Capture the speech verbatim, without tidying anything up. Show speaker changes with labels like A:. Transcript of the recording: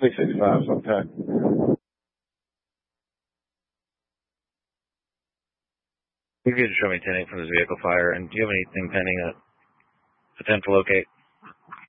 A: six six five, okay.
B: You can show me ten eight from this vehicle fire, and do you have anything pending a, a ten to locate?